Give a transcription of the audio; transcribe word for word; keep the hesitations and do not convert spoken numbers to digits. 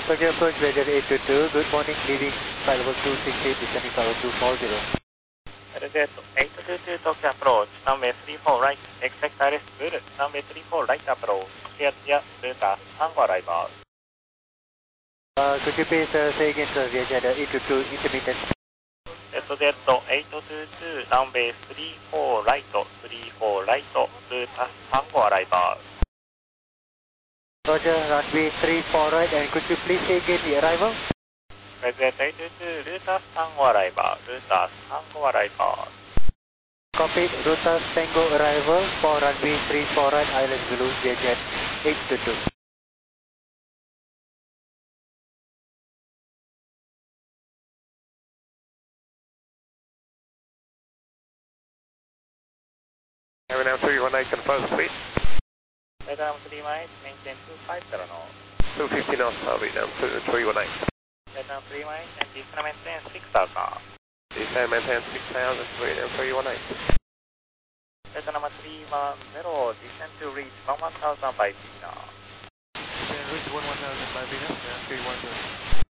Tokyo approach weather eight two two, good morning, leading flight level two six eight, descending flight level two four zero. Alligator eight two two Tokyo approach, runway three four right, expect direct good, runway three four right approach, clear via Delta, Tango arrival. Uh, could you please uh, say again, sir, Vietjet eight two two, intermittent. Alligator eight two two, runway three four right, three four right, Delta, Tango arrival. Roger, runway three four right, and could you please say again the arrival? Alligator eight two two, Delta, Tango arrival, Delta, Tango arrival. Copy, Delta Tango arrival for runway three four right, Island Zulu, Vietjet eight two two. Vietnam three one eight, confirm speed. Vietnam three one eight, maintain two five zero knots. two fifty knots, Vietnam three one eight. Vietnam three one eight, and descend maintain six thousand. Descend maintain six thousand, Vietnam three one eight. Vietnam three one zero, descend to reach one thousand five knots. Reach one thousand five knots, three one zero.